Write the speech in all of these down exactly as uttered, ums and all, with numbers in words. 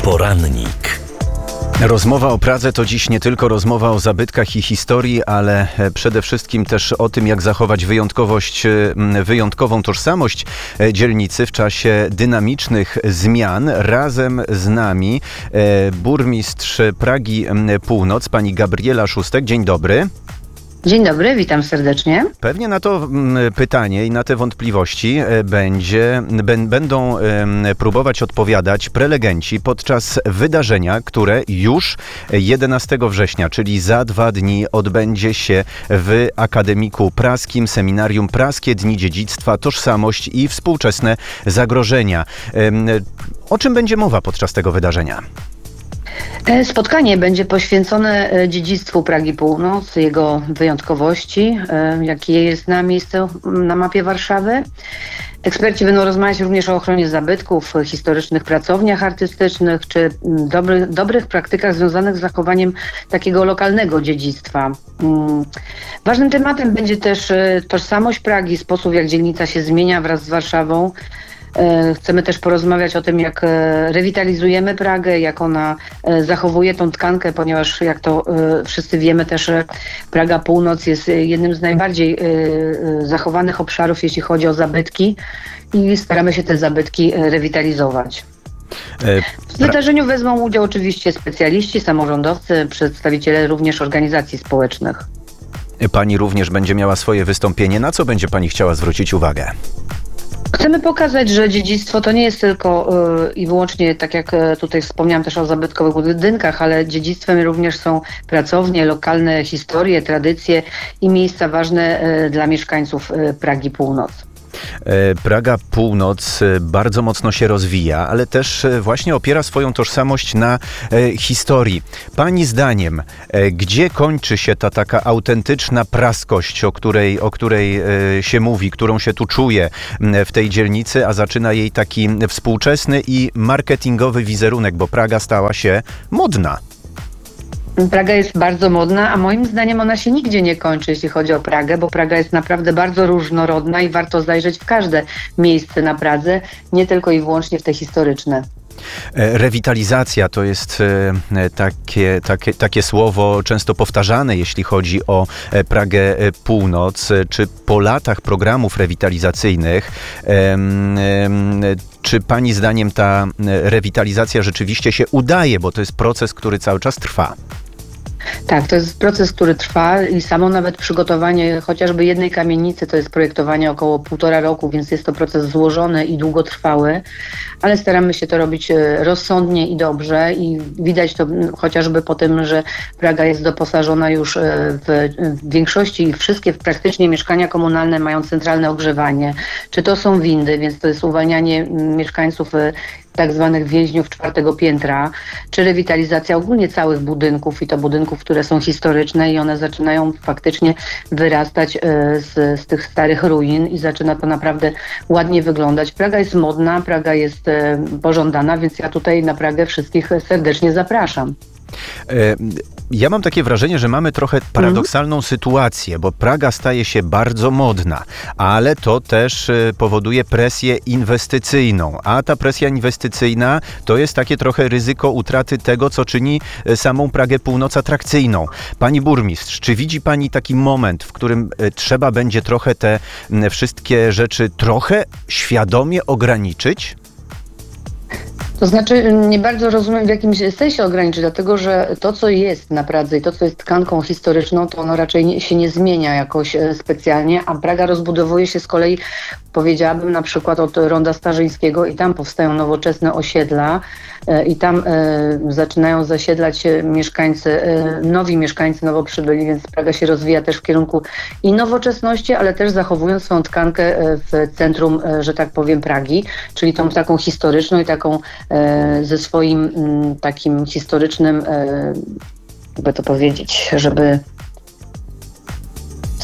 Porannik. Rozmowa o Pradze to dziś nie tylko rozmowa o zabytkach i historii, ale przede wszystkim też o tym, jak zachować wyjątkowość, wyjątkową tożsamość dzielnicy w czasie dynamicznych zmian. Razem z nami burmistrz Pragi Północ, pani Gabriela Szóstek. Dzień dobry. Dzień dobry, witam serdecznie. Pewnie na to pytanie i na te wątpliwości będzie, będą próbować odpowiadać prelegenci podczas wydarzenia, które już jedenastego września, czyli za dwa dni, odbędzie się w Akademiku Praskim, Seminarium Praskie Dni Dziedzictwa, Tożsamość i Współczesne Zagrożenia. O czym będzie mowa podczas tego wydarzenia? Spotkanie będzie poświęcone dziedzictwu Pragi Północ, jego wyjątkowości, jakie jest na miejscu na mapie Warszawy. Eksperci będą rozmawiać również o ochronie zabytków, historycznych pracowniach artystycznych czy dobrych, dobrych praktykach związanych z zachowaniem takiego lokalnego dziedzictwa. Ważnym tematem będzie też tożsamość Pragi, sposób jak dzielnica się zmienia wraz z Warszawą. Chcemy też porozmawiać o tym, jak rewitalizujemy Pragę, jak ona zachowuje tą tkankę, ponieważ jak to wszyscy wiemy też Praga Północ jest jednym z najbardziej zachowanych obszarów, jeśli chodzi o zabytki i staramy się te zabytki rewitalizować. W wydarzeniu wezmą udział oczywiście specjaliści, samorządowcy, przedstawiciele również organizacji społecznych. Pani również będzie miała swoje wystąpienie. Na co będzie pani chciała zwrócić uwagę? Chcemy pokazać, że dziedzictwo to nie jest tylko yy, i wyłącznie, tak jak tutaj wspomniałam też o zabytkowych budynkach, ale dziedzictwem również są pracownie, lokalne historie, tradycje i miejsca ważne yy, dla mieszkańców yy, Pragi Północ. Praga Północ bardzo mocno się rozwija, ale też właśnie opiera swoją tożsamość na historii. Pani zdaniem, gdzie kończy się ta taka autentyczna praskość, o której, o której się mówi, którą się tu czuje w tej dzielnicy, a zaczyna jej taki współczesny i marketingowy wizerunek, bo Praga stała się modna? Praga jest bardzo modna, a moim zdaniem ona się nigdzie nie kończy, jeśli chodzi o Pragę, bo Praga jest naprawdę bardzo różnorodna i warto zajrzeć w każde miejsce na Pradze, nie tylko i wyłącznie w te historyczne. Rewitalizacja to jest takie, takie, takie słowo często powtarzane, jeśli chodzi o Pragę Północ. Czy po latach programów rewitalizacyjnych, czy pani zdaniem ta rewitalizacja rzeczywiście się udaje, bo to jest proces, który cały czas trwa? Tak, to jest proces, który trwa i samo nawet przygotowanie chociażby jednej kamienicy to jest projektowanie około półtora roku, więc jest to proces złożony i długotrwały, ale staramy się to robić rozsądnie i dobrze i widać to chociażby po tym, że Praga jest doposażona już w, w większości, wszystkie praktycznie mieszkania komunalne mają centralne ogrzewanie, czy to są windy, więc to jest uwalnianie mieszkańców tak zwanych więźniów czwartego piętra, czy rewitalizacja ogólnie całych budynków i to budynków, które są historyczne i one zaczynają faktycznie wyrastać z, z tych starych ruin i zaczyna to naprawdę ładnie wyglądać. Praga jest modna, Praga jest pożądana, więc ja tutaj na Pragę wszystkich serdecznie zapraszam. Ja mam takie wrażenie, że mamy trochę paradoksalną mm. sytuację, bo Praga staje się bardzo modna, ale to też powoduje presję inwestycyjną, a ta presja inwestycyjna to jest takie trochę ryzyko utraty tego, co czyni samą Pragę Północ atrakcyjną. Pani burmistrz, czy widzi pani taki moment, w którym trzeba będzie trochę te wszystkie rzeczy trochę świadomie ograniczyć? To znaczy nie bardzo rozumiem, w jakim sensie ograniczyć, dlatego że to, co jest na Pradze i to, co jest tkanką historyczną, to ono raczej nie, się nie zmienia jakoś specjalnie, a Praga rozbudowuje się z kolei, powiedziałabym na przykład od Ronda Starzyńskiego i tam powstają nowoczesne osiedla i tam e, zaczynają zasiedlać mieszkańcy, e, nowi mieszkańcy nowo przybyli, więc Praga się rozwija też w kierunku i nowoczesności, ale też zachowując swoją tkankę w centrum, e, że tak powiem, Pragi, czyli tą taką historyczną i taką e, ze swoim m, takim historycznym, e, jakby to powiedzieć, żeby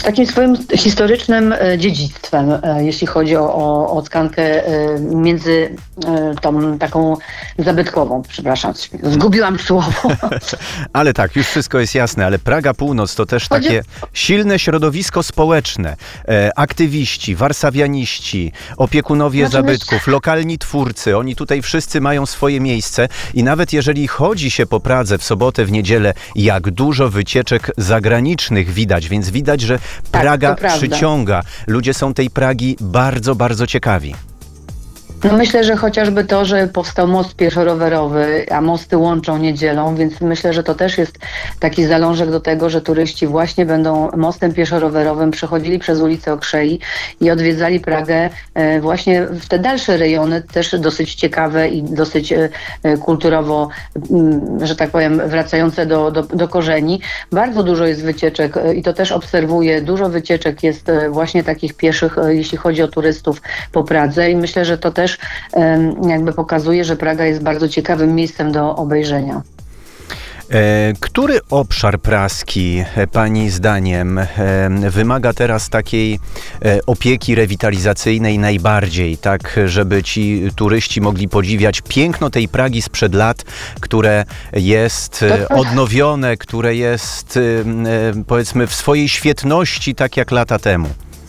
z takim swoim historycznym e, dziedzictwem, e, jeśli chodzi o, o, o tkankę e, między e, tą taką zabytkową. Przepraszam, zgubiłam słowo. Ale tak, już wszystko jest jasne, ale Praga Północ to też Chodzi- takie silne środowisko społeczne. E, aktywiści, warszawianiści, opiekunowie Znaczy, zabytków, lokalni twórcy, oni tutaj wszyscy mają swoje miejsce i nawet jeżeli chodzi się po Pradze w sobotę, w niedzielę, jak dużo wycieczek zagranicznych widać, więc widać, że Praga to prawda. przyciąga. Ludzie są tej Pragi bardzo, bardzo ciekawi. No myślę, że chociażby to, że powstał most pieszo-rowerowy, a mosty łączą niedzielą, więc myślę, że to też jest taki zalążek do tego, że turyści właśnie będą mostem pieszo-rowerowym przechodzili przez ulicę Okrzei i odwiedzali Pragę e, właśnie w te dalsze rejony, też dosyć ciekawe i dosyć e, e, kulturowo, mm, że tak powiem, wracające do, do, do korzeni. Bardzo dużo jest wycieczek e, i to też obserwuję, dużo wycieczek jest e, właśnie takich pieszych, e, jeśli chodzi o turystów po Pradze i myślę, że to też em, jakby pokazuje, że Praga jest bardzo ciekawym miejscem do obejrzenia. E, Który obszar praski, e, pani zdaniem, e, wymaga teraz takiej e, opieki rewitalizacyjnej najbardziej, tak żeby ci turyści mogli podziwiać piękno tej Pragi sprzed lat, które jest e, To- odnowione, które jest e, e, powiedzmy w swojej świetności, tak jak lata temu?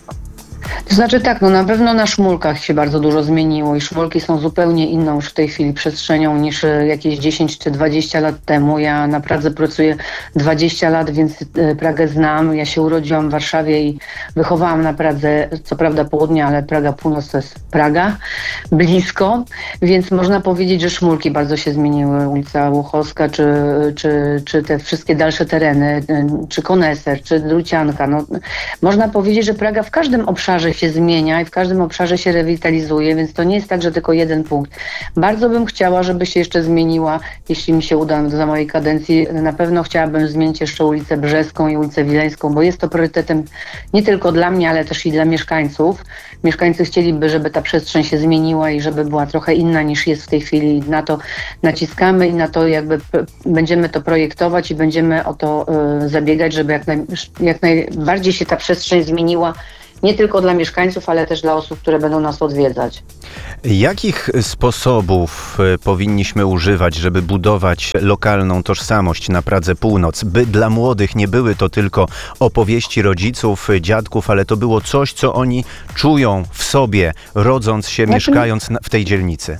To znaczy tak, no na pewno na szmulkach się bardzo dużo zmieniło i szmulki są zupełnie inną już w tej chwili przestrzenią niż e, jakieś dziesięć czy dwadzieścia lat temu. Ja na Pradze pracuję dwadzieścia lat, więc e, Pragę znam. Ja się urodziłam w Warszawie i wychowałam na Pradze, co prawda południa, ale Praga Północ to jest Praga, blisko, więc można powiedzieć, że szmulki bardzo się zmieniły. Ulica Łuchowska, czy, czy, czy te wszystkie dalsze tereny, e, czy Koneser, czy Drucianka. No, można powiedzieć, że Praga w każdym obszarze się zmienia i w każdym obszarze się rewitalizuje, więc to nie jest tak, że tylko jeden punkt. Bardzo bym chciała, żeby się jeszcze zmieniła, jeśli mi się uda za mojej kadencji, na pewno chciałabym zmienić jeszcze ulicę Brzeską i ulicę Wileńską, bo jest to priorytetem nie tylko dla mnie, ale też i dla mieszkańców. Mieszkańcy chcieliby, żeby ta przestrzeń się zmieniła i żeby była trochę inna niż jest w tej chwili. Na to naciskamy i na to jakby p- będziemy to projektować i będziemy o to y, zabiegać, żeby jak, naj, jak najbardziej się ta przestrzeń zmieniła nie tylko dla mieszkańców, ale też dla osób, które będą nas odwiedzać. Jakich sposobów e, powinniśmy używać, żeby budować lokalną tożsamość na Pradze Północ, by dla młodych nie były to tylko opowieści rodziców, e, dziadków, ale to było coś, co oni czują w sobie, rodząc się, Znaczy- mieszkając na, w tej dzielnicy?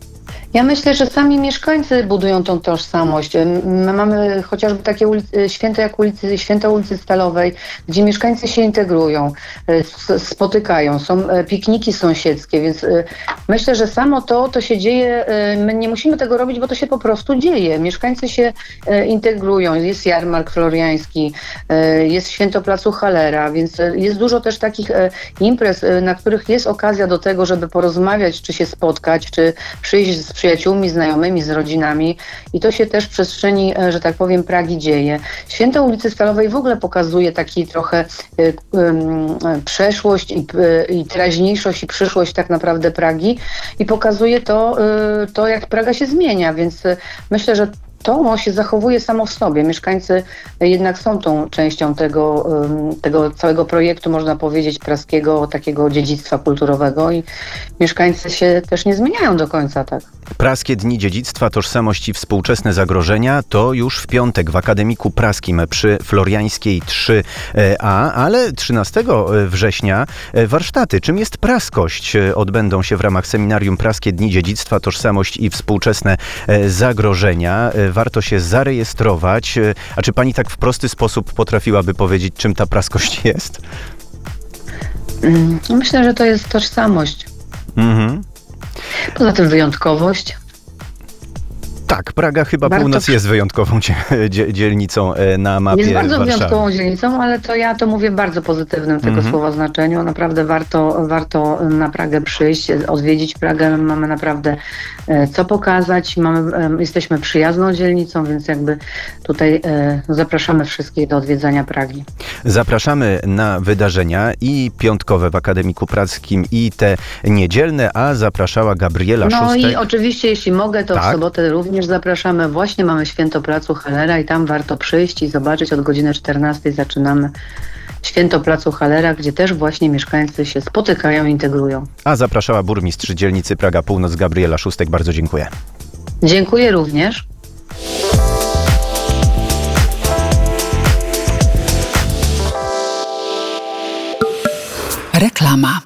Ja myślę, że sami mieszkańcy budują tą tożsamość. My mamy chociażby takie ulicy, święto jak ulicy, święto ulicy Stalowej, gdzie mieszkańcy się integrują, s- spotykają, są e, pikniki sąsiedzkie, więc e, myślę, że samo to, to się dzieje, e, my nie musimy tego robić, bo to się po prostu dzieje. Mieszkańcy się e, integrują, jest jarmark floriański, e, jest święto Placu Hallera, więc e, jest dużo też takich e, imprez, e, na których jest okazja do tego, żeby porozmawiać, czy się spotkać, czy przyjść z przyjaciółmi, znajomymi, z rodzinami i to się też w przestrzeni, e, że tak powiem, Pragi dzieje. Święto ulicy Stalowej w ogóle pokazuje taki trochę e, em, przeszłość i, e, i teraźniejszość i przyszłość tak naprawdę Pragi i pokazuje to, e, to jak Praga się zmienia, więc e, myślę, że to się zachowuje samo w sobie. Mieszkańcy jednak są tą częścią tego, em, tego całego projektu, można powiedzieć, praskiego takiego dziedzictwa kulturowego i mieszkańcy się też nie zmieniają do końca, tak. Praskie Dni Dziedzictwa, Tożsamość i Współczesne Zagrożenia to już w piątek w Akademiku Praskim przy Floriańskiej trzy A, ale trzynastego września warsztaty. Czym jest praskość? Odbędą się w ramach seminarium Praskie Dni Dziedzictwa, Tożsamość i Współczesne Zagrożenia. Warto się zarejestrować. A czy pani tak w prosty sposób potrafiłaby powiedzieć, czym ta praskość jest? Mm, Myślę, że to jest tożsamość. Mhm. Poza tym wyjątkowość. Tak, Praga chyba Warto- Północ jest wyjątkową dzie- dzie- dzielnicą e, na mapie Jest bardzo Warszawy. wyjątkową dzielnicą, ale to ja to mówię w bardzo pozytywnym tego Mhm. słowa znaczeniu. Naprawdę warto, warto na Pragę przyjść, odwiedzić Pragę. Mamy naprawdę e, co pokazać. Mamy, e, jesteśmy przyjazną dzielnicą, więc jakby tutaj e, zapraszamy wszystkich do odwiedzania Pragi. Zapraszamy na wydarzenia i piątkowe w Akademiku Praskim i te niedzielne, a zapraszała Gabriela No Szóstek. i oczywiście, jeśli mogę, to Tak. w sobotę również zapraszamy. Właśnie mamy święto Placu Hallera i tam warto przyjść i zobaczyć. Od godziny czternastej zaczynamy święto Placu Hallera, gdzie też właśnie mieszkańcy się spotykają, integrują. A zapraszała burmistrz dzielnicy Praga Północ Gabriela Szóstek. Bardzo dziękuję. Dziękuję również. Reklama.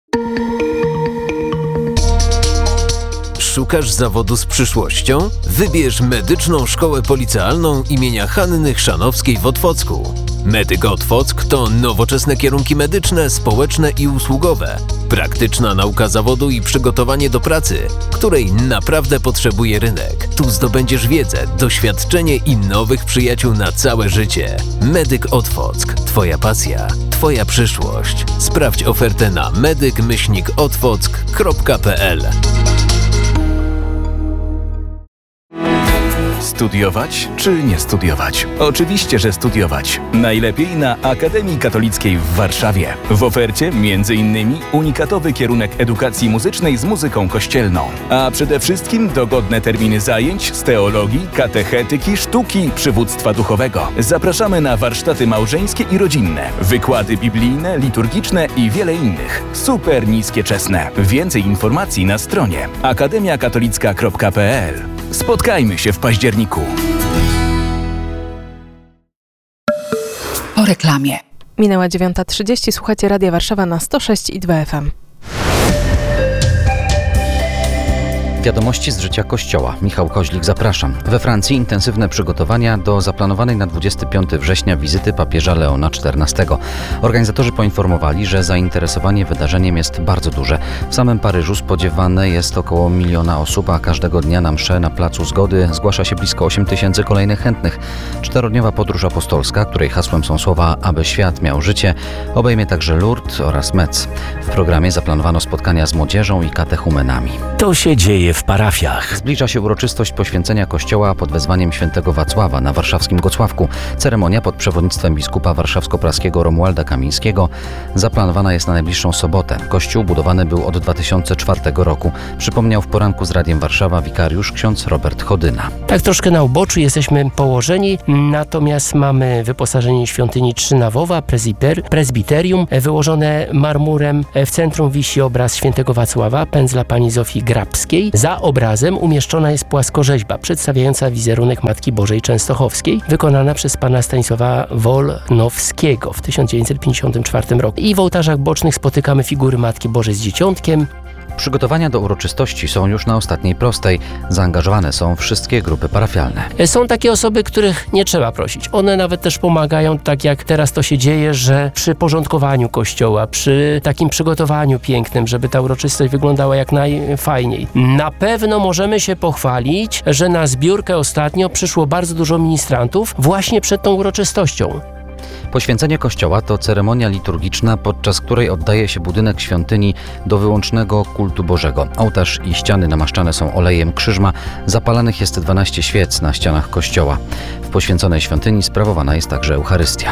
Szukasz zawodu z przyszłością? Wybierz Medyczną Szkołę Policealną imienia Hanny Chrzanowskiej w Otwocku. Medyk Otwock to nowoczesne kierunki medyczne, społeczne i usługowe. Praktyczna nauka zawodu i przygotowanie do pracy, której naprawdę potrzebuje rynek. Tu zdobędziesz wiedzę, doświadczenie i nowych przyjaciół na całe życie. Medyk Otwock. Twoja pasja, Twoja przyszłość. Sprawdź ofertę na medyk myślnik otwock kropka p l. Studiować czy nie studiować? Oczywiście, że studiować. Najlepiej na Akademii Katolickiej w Warszawie. W ofercie między innymi unikatowy kierunek edukacji muzycznej z muzyką kościelną. A przede wszystkim dogodne terminy zajęć z teologii, katechetyki, sztuki, przywództwa duchowego. Zapraszamy na warsztaty małżeńskie i rodzinne, wykłady biblijne, liturgiczne i wiele innych. Super niskie czesne. Więcej informacji na stronie akademia katolicka kropka p l. Spotkajmy się w październiku. Po reklamie. Minęła dziewiąta trzydzieści, słuchacie Radia Warszawa na sto sześć i dwa F M. Wiadomości z życia Kościoła. Michał Koźlik, zapraszam. We Francji intensywne przygotowania do zaplanowanej na dwudziestego piątego września wizyty papieża Leona czternastego. Organizatorzy poinformowali, że zainteresowanie wydarzeniem jest bardzo duże. W samym Paryżu spodziewane jest około miliona osób, a każdego dnia na mszę na Placu Zgody zgłasza się blisko osiem tysięcy kolejnych chętnych. Czterodniowa podróż apostolska, której hasłem są słowa „aby świat miał życie”, obejmie także Lourdes oraz Metz. W programie zaplanowano spotkania z młodzieżą i katechumenami. To się dzieje w parafiach. Zbliża się uroczystość poświęcenia kościoła pod wezwaniem świętego Wacława na warszawskim Gocławku. Ceremonia pod przewodnictwem biskupa warszawsko-praskiego Romualda Kamińskiego zaplanowana jest na najbliższą sobotę. Kościół budowany był od dwa tysiące czwartego roku. Przypomniał w poranku z Radiem Warszawa wikariusz ksiądz Robert Chodyna. Tak troszkę na uboczu jesteśmy położeni, natomiast mamy wyposażenie świątyni Trzynawowa, prezbiter, prezbiterium wyłożone marmurem. W centrum wisi obraz świętego Wacława, pędzla pani Zofii Grabskiej. Za obrazem umieszczona jest płaskorzeźba przedstawiająca wizerunek Matki Bożej Częstochowskiej, wykonana przez pana Stanisława Wolnowskiego w tysiąc dziewięćset pięćdziesiątym czwartym roku. I w ołtarzach bocznych spotykamy figury Matki Bożej z Dzieciątkiem. Przygotowania do uroczystości są już na ostatniej prostej. Zaangażowane są wszystkie grupy parafialne. Są takie osoby, których nie trzeba prosić. One nawet też pomagają, tak jak teraz to się dzieje, że przy porządkowaniu kościoła, przy takim przygotowaniu pięknym, żeby ta uroczystość wyglądała jak najfajniej. Na pewno możemy się pochwalić, że na zbiórkę ostatnio przyszło bardzo dużo ministrantów właśnie przed tą uroczystością. Poświęcenie kościoła to ceremonia liturgiczna, podczas której oddaje się budynek świątyni do wyłącznego kultu Bożego. Ołtarz i ściany namaszczane są olejem krzyżma, zapalanych jest dwanaście świec na ścianach kościoła. W poświęconej świątyni sprawowana jest także Eucharystia.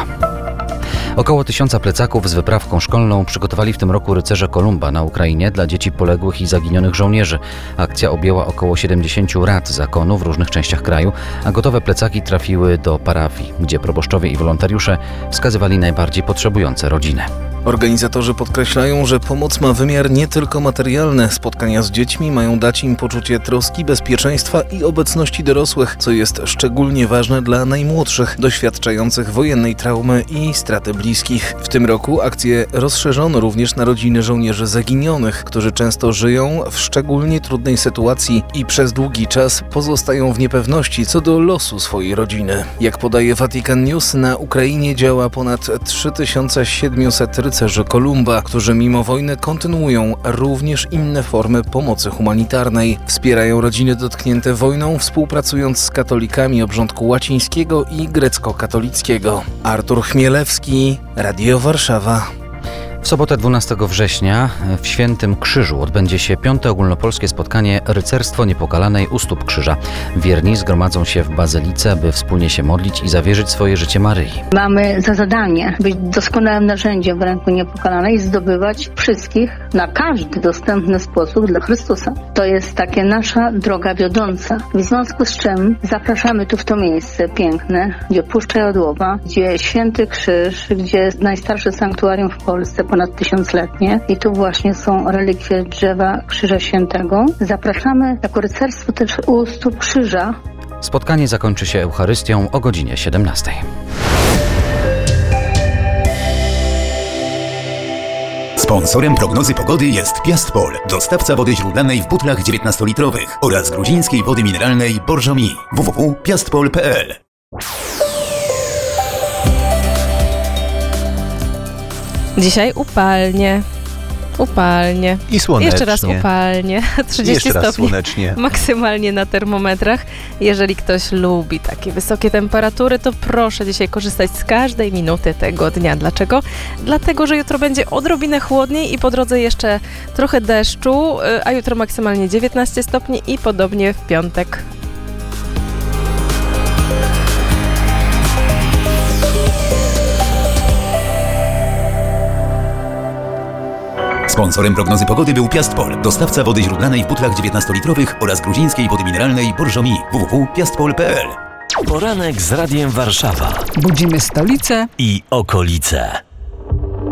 Około tysiąca plecaków z wyprawką szkolną przygotowali w tym roku rycerze Kolumba na Ukrainie dla dzieci poległych i zaginionych żołnierzy. Akcja objęła około siedemdziesięciu rad zakonu w różnych częściach kraju, a gotowe plecaki trafiły do parafii, gdzie proboszczowie i wolontariusze wskazywali najbardziej potrzebujące rodziny. Organizatorzy podkreślają, że pomoc ma wymiar nie tylko materialny. Spotkania z dziećmi mają dać im poczucie troski, bezpieczeństwa i obecności dorosłych, co jest szczególnie ważne dla najmłodszych, doświadczających wojennej traumy i straty bliskich. W tym roku akcję rozszerzono również na rodziny żołnierzy zaginionych, którzy często żyją w szczególnie trudnej sytuacji i przez długi czas pozostają w niepewności co do losu swojej rodziny. Jak podaje Vatican News, na Ukrainie działa ponad trzy tysiące siedemset rycerzy Kolumba, którzy mimo wojny kontynuują również inne formy pomocy humanitarnej. Wspierają rodziny dotknięte wojną, współpracując z katolikami obrządku łacińskiego i grecko-katolickiego. Artur Chmielewski, Radio Warszawa. W sobotę dwunastego września w Świętym Krzyżu odbędzie się piąte ogólnopolskie spotkanie Rycerstwo Niepokalanej u stóp krzyża. Wierni zgromadzą się w bazylice, by wspólnie się modlić i zawierzyć swoje życie Maryi. Mamy za zadanie być doskonałym narzędziem w ręku Niepokalanej i zdobywać wszystkich na każdy dostępny sposób dla Chrystusa. To jest takie nasza droga wiodąca. W związku z czym zapraszamy tu w to miejsce piękne, gdzie Puszcza Jodłowa, gdzie Święty Krzyż, gdzie jest najstarsze sanktuarium w Polsce, ponad tysiącletnie. I tu właśnie są relikwie drzewa Krzyża Świętego. Zapraszamy jako rycerstwo też u stóp krzyża. Spotkanie zakończy się Eucharystią o godzinie siedemnastej. Sponsorem prognozy pogody jest Piastpol, dostawca wody źródlanej w butlach dziewiętnastolitrowych oraz gruzińskiej wody mineralnej Borżomi. w w w kropka piastpol kropka p l. Dzisiaj upalnie. Upalnie. I słonecznie. Jeszcze raz upalnie. trzydzieści Jeszcze raz stopni słonecznie. maksymalnie na termometrach. Jeżeli ktoś lubi takie wysokie temperatury, to proszę dzisiaj korzystać z każdej minuty tego dnia. Dlaczego? Dlatego, że jutro będzie odrobinę chłodniej i po drodze jeszcze trochę deszczu, a jutro maksymalnie dziewiętnaście stopni i podobnie w piątek. Sponsorem prognozy pogody był Piastpol, dostawca wody źródlanej w butlach dziewiętnastolitrowych oraz gruzińskiej wody mineralnej Borżomi. w w w kropka piastpol kropka p l. Poranek z Radiem Warszawa Budzimy stolicę i okolice.